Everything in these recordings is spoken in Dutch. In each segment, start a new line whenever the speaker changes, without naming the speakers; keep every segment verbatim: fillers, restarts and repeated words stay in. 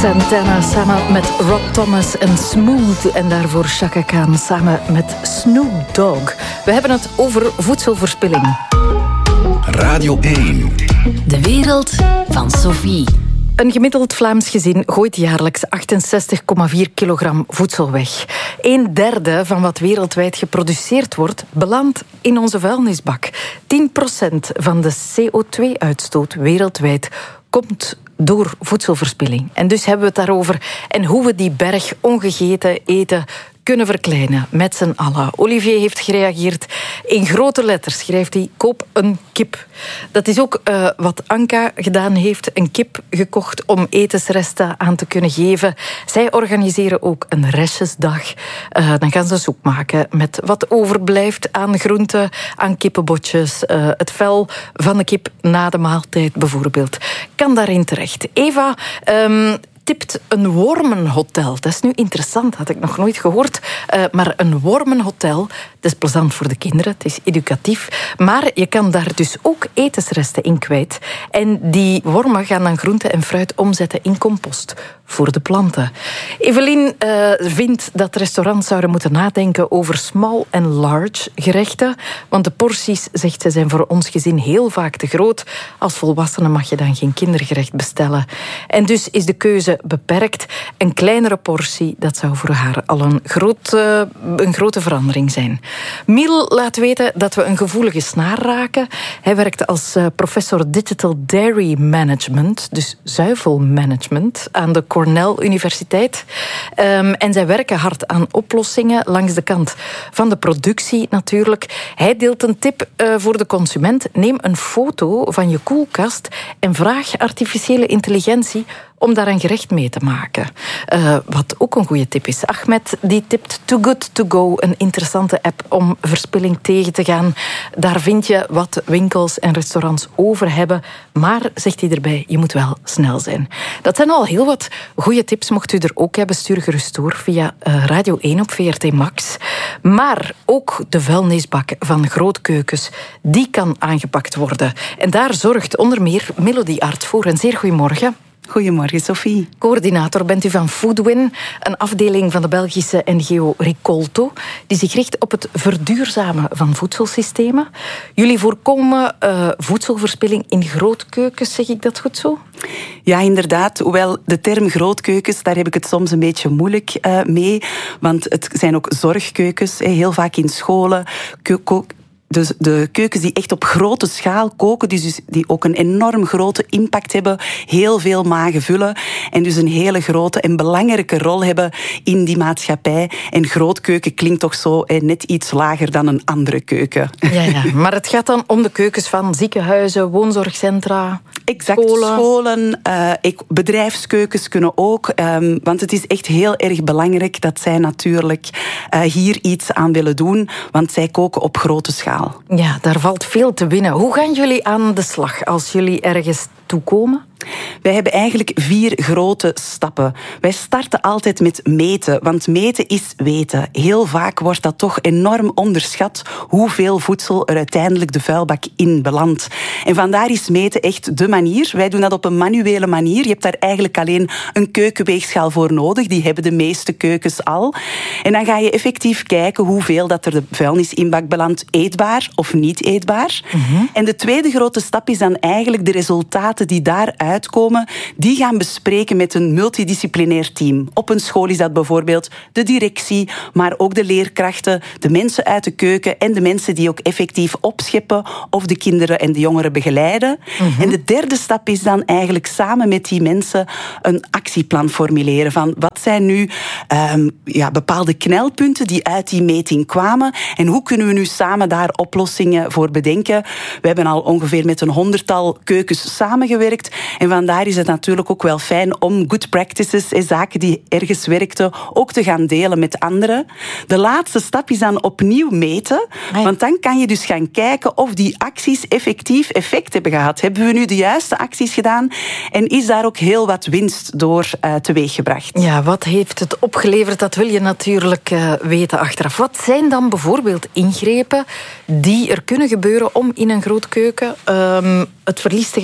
Santana samen met Rob Thomas en Smooth. En daarvoor Chaka Khan samen met Snoop Dogg. We hebben het over voedselverspilling.
Radio één.
De wereld van Sophie.
Een gemiddeld Vlaams gezin gooit jaarlijks achtenzestig komma vier kilogram voedsel weg. Een derde van wat wereldwijd geproduceerd wordt, belandt in onze vuilnisbak. tien procent van de C O twee uitstoot wereldwijd komt door voedselverspilling. En dus hebben we het daarover en hoe we die berg ongegeten eten kunnen verkleinen met z'n allen. Olivier heeft gereageerd. In grote letters schrijft hij: koop een kip. Dat is ook uh, wat Anka gedaan heeft. Een kip gekocht om etensresten aan te kunnen geven. Zij organiseren ook een restjesdag. Uh, dan gaan ze soep maken met wat overblijft aan groenten, aan kippenbotjes. Uh, het vel van de kip na de maaltijd bijvoorbeeld. Kan daarin terecht. Eva Um, tipt een wormenhotel. Dat is nu interessant, had ik nog nooit gehoord. Uh, maar een wormenhotel, dat is plezant voor de kinderen, het is educatief. Maar je kan daar dus ook etensresten in kwijt. En die wormen gaan dan groente en fruit omzetten in compost voor de planten. Evelien uh, vindt dat restaurants zouden moeten nadenken over small en large gerechten. Want de porties, zegt ze, zijn voor ons gezin heel vaak te groot. Als volwassene mag je dan geen kindergerecht bestellen. En dus is de keuze beperkt. Een kleinere portie, dat zou voor haar al een, groot, uh, een grote verandering zijn. Miel laat weten dat we een gevoelige snaar raken. Hij werkt als uh, professor Digital Dairy Management, dus zuivelmanagement, aan de Cornell Universiteit. Um, en zij werken hard aan oplossingen langs de kant van de productie natuurlijk. Hij deelt een tip uh, voor de consument. Neem een foto van je koelkast en vraag artificiële intelligentie om daar een gerecht mee te maken. Uh, wat ook een goede tip is. Ahmed die tipt Too Good To Go, een interessante app om verspilling tegen te gaan. Daar vind je wat winkels en restaurants over hebben. Maar, zegt hij erbij, je moet wel snel zijn. Dat zijn al heel wat goede tips. Mocht u er ook hebben, stuur gerust door via uh, Radio één op V R T Max. Maar ook de vuilnisbak van grootkeukens, die kan aangepakt worden. En daar zorgt onder meer Melody Art voor. Een zeer goedemorgen.
Goedemorgen, Sophie.
Coördinator bent u van Foodwin, een afdeling van de Belgische N G O Ricolto, die zich richt op het verduurzamen van voedselsystemen. Jullie voorkomen uh, voedselverspilling in grootkeukens, zeg ik dat goed zo?
Ja, inderdaad. Hoewel de term grootkeukens, daar heb ik het soms een beetje moeilijk uh, mee. Want het zijn ook zorgkeukens, heel vaak in scholen. Ko- Dus de keukens die echt op grote schaal koken, dus die ook een enorm grote impact hebben, heel veel magen vullen en dus een hele grote en belangrijke rol hebben in die maatschappij. En grootkeuken klinkt toch zo eh, net iets lager dan een andere keuken.
Ja, ja, maar het gaat dan om de keukens van ziekenhuizen, woonzorgcentra,
exact,
scholen.
scholen, uh, bedrijfskeukens kunnen ook, um, want het is echt heel erg belangrijk dat zij natuurlijk uh, hier iets aan willen doen, want zij koken op grote schaal.
Ja, daar valt veel te winnen. Hoe gaan jullie aan de slag als jullie ergens toekomen?
Wij hebben eigenlijk vier grote stappen. Wij starten altijd met meten, want meten is weten. Heel vaak wordt dat toch enorm onderschat hoeveel voedsel er uiteindelijk de vuilbak in belandt. En vandaar is meten echt de manier. Wij doen dat op een manuele manier. Je hebt daar eigenlijk alleen een keukenweegschaal voor nodig. Die hebben de meeste keukens al. En dan ga je effectief kijken hoeveel dat er de vuilnisinbak belandt, eetbaar of niet eetbaar. Mm-hmm. En de tweede grote stap is dan eigenlijk de resultaten die daaruit uitkomen, die gaan bespreken met een multidisciplinair team. Op een school is dat bijvoorbeeld de directie, maar ook de leerkrachten, de mensen uit de keuken en de mensen die ook effectief opscheppen of de kinderen en de jongeren begeleiden. Mm-hmm. En de derde stap is dan eigenlijk samen met die mensen een actieplan formuleren van wat zijn nu um, ja, bepaalde knelpunten die uit die meting kwamen en hoe kunnen we nu samen daar oplossingen voor bedenken. We hebben al ongeveer met een honderdtal keukens samengewerkt. En vandaar is het natuurlijk ook wel fijn om good practices, zaken die ergens werkten, ook te gaan delen met anderen. De laatste stap is dan opnieuw meten. Want dan kan je dus gaan kijken of die acties effectief effect hebben gehad. Hebben we nu de juiste acties gedaan? En is daar ook heel wat winst door uh, teweeggebracht?
Ja, wat heeft het opgeleverd? Dat wil je natuurlijk uh, weten achteraf. Wat zijn dan bijvoorbeeld ingrepen die er kunnen gebeuren om in een grootkeuken um, het verlies te gaan beperken?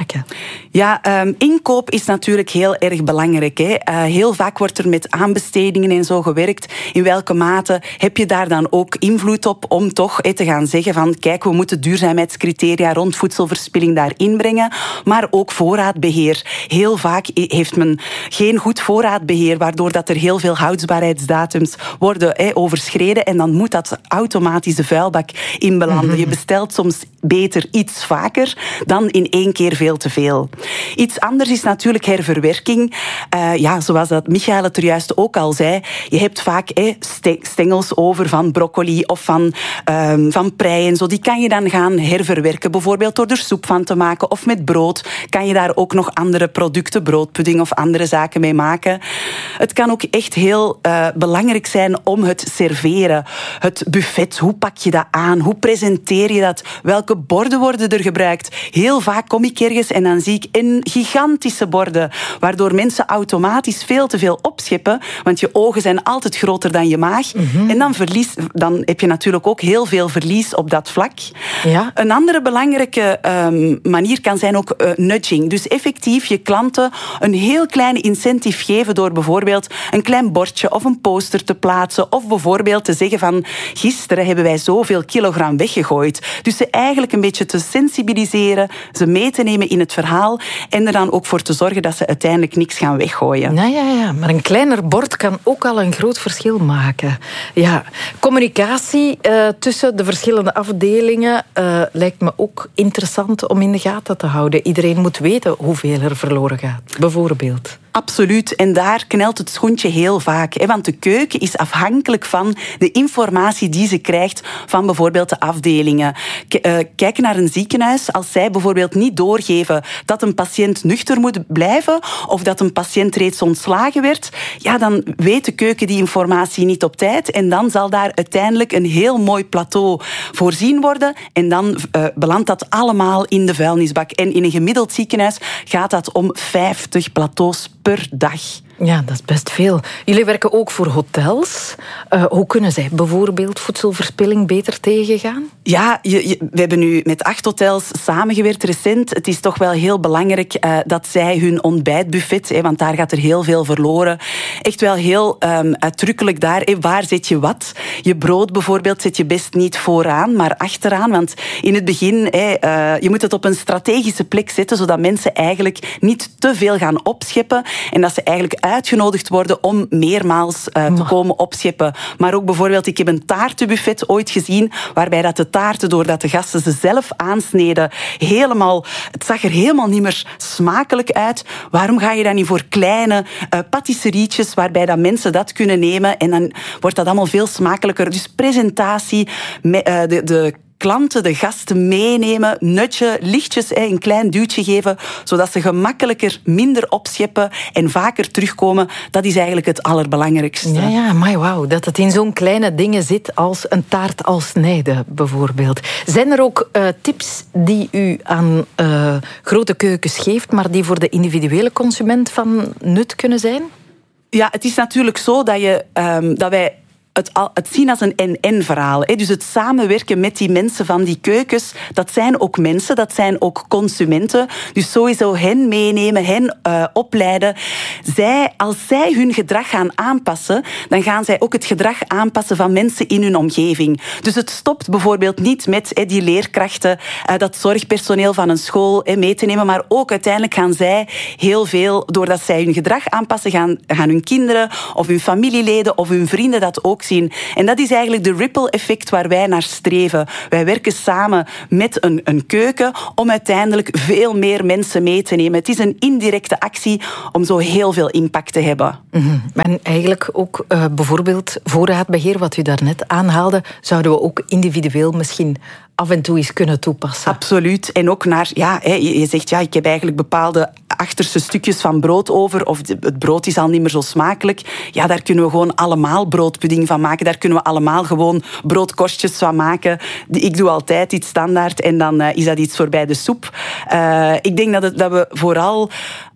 maken?
Ja, um, inkoop is natuurlijk heel erg belangrijk. Hè. Uh, heel vaak wordt er met aanbestedingen en zo gewerkt. In welke mate heb je daar dan ook invloed op om toch hè, te gaan zeggen van kijk, we moeten duurzaamheidscriteria rond voedselverspilling daar inbrengen, maar ook voorraadbeheer. Heel vaak heeft men geen goed voorraadbeheer, waardoor dat er heel veel houdbaarheidsdatums worden hè, overschreden en dan moet dat automatisch de vuilbak inbelanden. Mm-hmm. Je bestelt soms beter iets vaker dan in één keer veel te veel. Iets anders is natuurlijk herverwerking. Uh, ja, zoals dat Michael het er juist ook al zei, je hebt vaak eh, stengels over van broccoli of van, um, van prei en zo. Die kan je dan gaan herverwerken, bijvoorbeeld door er soep van te maken of met brood. Kan je daar ook nog andere producten, broodpudding of andere zaken mee maken. Het kan ook echt heel uh, belangrijk zijn om het serveren. Het buffet, hoe pak je dat aan? Hoe presenteer je dat? Welke borden worden er gebruikt? Heel vaak kom ik ergens en dan zie ik een gigantische borden, waardoor mensen automatisch veel te veel opscheppen, want je ogen zijn altijd groter dan je maag. Mm-hmm. En dan, verlies, dan heb je natuurlijk ook heel veel verlies op dat vlak. Ja. Een andere belangrijke um, manier kan zijn ook uh, nudging. Dus effectief je klanten een heel kleine incentive geven door bijvoorbeeld een klein bordje of een poster te plaatsen of bijvoorbeeld te zeggen van gisteren hebben wij zoveel kilogram weggegooid. Dus ze eigenlijk een beetje te sensibiliseren, ze mee te nemen in het verhaal en er dan ook voor te zorgen dat ze uiteindelijk niks gaan weggooien.
Ja, ja, ja. Maar een kleiner bord kan ook al een groot verschil maken. Ja. Communicatie uh, tussen de verschillende afdelingen uh, lijkt me ook interessant om in de gaten te houden. Iedereen moet weten hoeveel er verloren gaat, bijvoorbeeld.
Absoluut. En daar knelt het schoentje heel vaak. Hè? Want de keuken is afhankelijk van de informatie die ze krijgt van bijvoorbeeld de afdelingen. Kijk naar een ziekenhuis. Als zij bijvoorbeeld niet doorgeven dat een patiënt nuchter moet blijven of dat een patiënt reeds ontslagen werd, ja, dan weet de keuken die informatie niet op tijd en dan zal daar uiteindelijk een heel mooi plateau voorzien worden en dan uh, belandt dat allemaal in de vuilnisbak. En in een gemiddeld ziekenhuis gaat dat om vijftig plateaus per dag.
Ja, dat is best veel. Jullie werken ook voor hotels. Uh, hoe kunnen zij bijvoorbeeld voedselverspilling beter tegengaan?
Ja, je, je, we hebben nu met acht hotels samengewerkt recent. Het is toch wel heel belangrijk uh, dat zij hun ontbijtbuffet, hè, want daar gaat er heel veel verloren, echt wel heel um, uitdrukkelijk daar, hè, waar zet je wat? Je brood bijvoorbeeld zet je best niet vooraan, maar achteraan, want in het begin, hè, uh, je moet het op een strategische plek zetten, zodat mensen eigenlijk niet te veel gaan opscheppen en dat ze eigenlijk uitgenodigd worden om meermaals uh, te komen opscheppen. Maar ook bijvoorbeeld, ik heb een taartenbuffet ooit gezien, waarbij dat de taarten, doordat de gasten ze zelf aansneden, helemaal, het zag er helemaal niet meer smakelijk uit. Waarom ga je dan niet voor kleine uh, patisserietjes, waarbij dat mensen dat kunnen nemen en dan wordt dat allemaal veel smakelijker. Dus presentatie, me, uh, de, de klanten, de gasten meenemen, nutje, lichtjes, een klein duwtje geven, zodat ze gemakkelijker minder opscheppen en vaker terugkomen. Dat is eigenlijk het allerbelangrijkste.
Ja, ja, maar wauw, dat het in zo'n kleine dingen zit als een taart al snijden, bijvoorbeeld. Zijn er ook uh, tips die u aan uh, grote keukens geeft, maar die voor de individuele consument van nut kunnen zijn?
Ja, het is natuurlijk zo dat, je, um, dat wij Het, het zien als een en-en-verhaal. Dus het samenwerken met die mensen van die keukens, dat zijn ook mensen, dat zijn ook consumenten. Dus sowieso hen meenemen, hen uh, opleiden. Zij, als zij hun gedrag gaan aanpassen, dan gaan zij ook het gedrag aanpassen van mensen in hun omgeving. Dus het stopt bijvoorbeeld niet met he, die leerkrachten, uh, dat zorgpersoneel van een school he, mee te nemen, maar ook uiteindelijk gaan zij heel veel, doordat zij hun gedrag aanpassen, gaan, gaan hun kinderen of hun familieleden of hun vrienden dat ook zien. En dat is eigenlijk de ripple effect waar wij naar streven. Wij werken samen met een, een keuken om uiteindelijk veel meer mensen mee te nemen. Het is een indirecte actie om zo heel veel impact te hebben.
Mm-hmm. En eigenlijk ook uh, bijvoorbeeld voorraadbeheer, wat u daarnet aanhaalde, zouden we ook individueel misschien af en toe eens kunnen toepassen.
Absoluut. En ook naar, ja, je zegt, ja, ik heb eigenlijk bepaalde achterste stukjes van brood over, of het brood is al niet meer zo smakelijk. Ja, daar kunnen we gewoon allemaal broodpudding van maken. Daar kunnen we allemaal gewoon broodkorstjes van maken. Ik doe altijd iets standaard en dan is dat iets voor bij de soep. Uh, ik denk dat, het, dat we vooral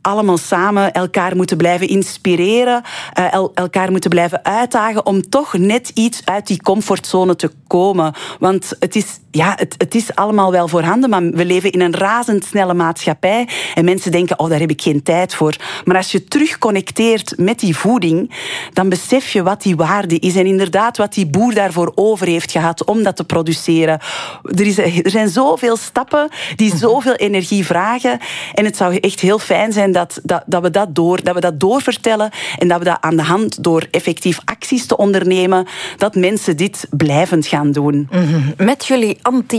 allemaal samen elkaar moeten blijven inspireren, uh, el- elkaar moeten blijven uitdagen om toch net iets uit die comfortzone te komen. Want het is, ja, het, het is allemaal wel voorhanden, maar we leven in een razendsnelle maatschappij en mensen denken, oh, daar heb ik geen tijd voor. Maar als je terugconnecteert met die voeding, dan besef je wat die waarde is en inderdaad wat die boer daarvoor over heeft gehad om dat te produceren. Er, is, er zijn zoveel stappen die zoveel energie vragen en het zou echt heel fijn zijn dat, dat, dat, we, dat, door, dat we dat doorvertellen en dat we dat aan de hand door effectief acties te ondernemen, dat mensen dit blijvend gaan doen.
Mm-hmm. Met jullie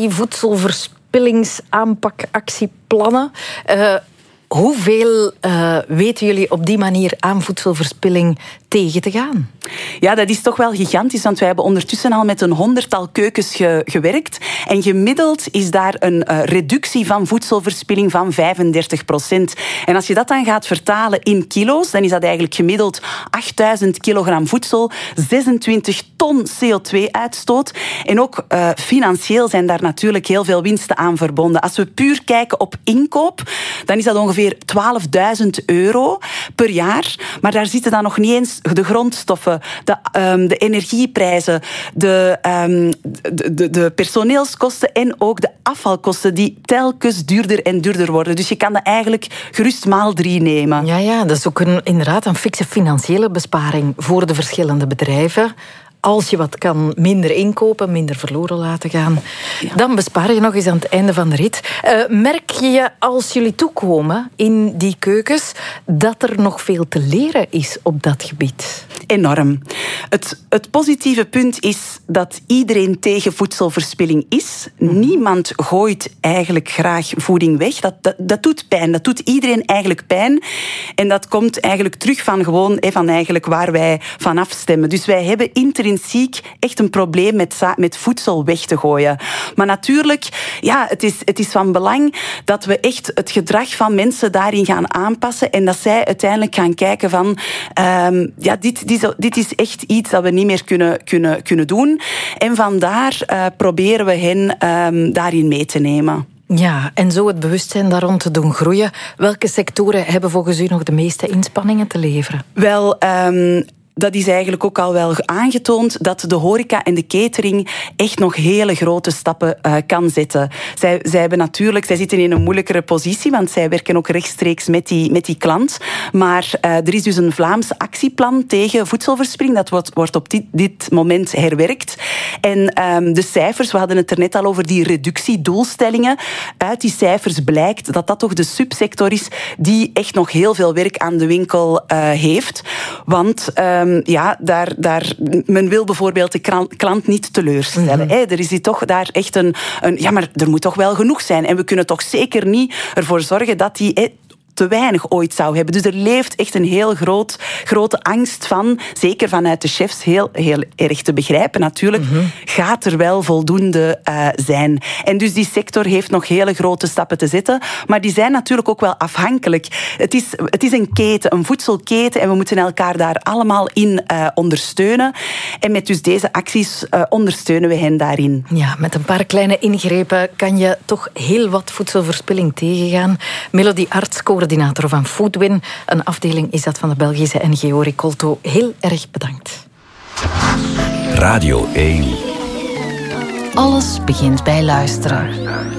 anti-voedselverspillingsaanpakactieplannen, uh, hoeveel uh, weten jullie op die manier aan voedselverspilling tegen te gaan?
Ja, dat is toch wel gigantisch, want wij hebben ondertussen al met een honderdtal keukens ge- gewerkt. En gemiddeld is daar een uh, reductie van voedselverspilling van vijfendertig procent. En als je dat dan gaat vertalen in kilo's, dan is dat eigenlijk gemiddeld achtduizend kilogram voedsel, zesentwintig ton C O twee uitstoot. En ook uh, financieel zijn daar natuurlijk heel veel winsten aan verbonden. Als we puur kijken op inkoop, dan is dat ongeveer twaalfduizend euro per jaar. Maar daar zitten dan nog niet eens de grondstoffen, de, um, de energieprijzen, de, um, de, de, de personeelskosten en ook de afvalkosten die telkens duurder en duurder worden. Dus je kan dat eigenlijk gerust maal drie nemen.
Ja, ja, dat is ook een, inderdaad een fikse financiële besparing voor de verschillende bedrijven. Als je wat kan minder inkopen, minder verloren laten gaan, ja. Dan bespaar je nog eens aan het einde van de rit. Uh, merk je als jullie toekomen in die keukens dat er nog veel te leren is op dat gebied?
Enorm. Het, het positieve punt is dat iedereen tegen voedselverspilling is. Mm. Niemand gooit eigenlijk graag voeding weg. Dat, dat, dat doet pijn. Dat doet iedereen eigenlijk pijn. En dat komt eigenlijk terug van gewoon van eigenlijk waar wij van afstemmen. Dus wij hebben intrinsiek echt een probleem met, met voedsel weg te gooien. Maar natuurlijk, ja, het is, het is van belang dat we echt het gedrag van mensen daarin gaan aanpassen en dat zij uiteindelijk gaan kijken van um, ja, dit, dit, dit is echt iets dat we niet meer kunnen, kunnen, kunnen doen. En vandaar uh, proberen we hen um, daarin mee te nemen.
Ja, en zo het bewustzijn daar rond te doen groeien. Welke sectoren hebben volgens u nog de meeste inspanningen te leveren?
Wel, um, dat is eigenlijk ook al wel aangetoond dat de horeca en de catering echt nog hele grote stappen uh, kan zetten. Zij, zij hebben natuurlijk, zij zitten in een moeilijkere positie, want zij werken ook rechtstreeks met die, met die klant. Maar uh, er is dus een Vlaams actieplan tegen voedselverspilling. Dat wordt, wordt op dit, dit moment herwerkt. En um, de cijfers, we hadden het er net al over die reductiedoelstellingen. Uit die cijfers blijkt dat dat toch de subsector is die echt nog heel veel werk aan de winkel uh, heeft. Want um, ja, daar, daar, men wil bijvoorbeeld de klant niet teleurstellen. Mm-hmm. Er is hier toch daar echt een, een... Ja, maar er moet toch wel genoeg zijn. En we kunnen toch zeker niet ervoor zorgen dat die te weinig ooit zou hebben. Dus er leeft echt een heel groot, grote angst van, zeker vanuit de chefs, heel, heel erg te begrijpen natuurlijk, mm-hmm. gaat er wel voldoende uh, zijn. En dus die sector heeft nog hele grote stappen te zetten, maar die zijn natuurlijk ook wel afhankelijk. Het is, het is een keten, een voedselketen, en we moeten elkaar daar allemaal in uh, ondersteunen. En met dus deze acties uh, ondersteunen we hen daarin.
Ja, met een paar kleine ingrepen kan je toch heel wat voedselverspilling tegengaan. Melody Arts, coördinator van Foodwin. Een afdeling is dat van de Belgische N G O Ricolto. Heel erg bedankt.
Radio één.
Alles begint bij luisteren.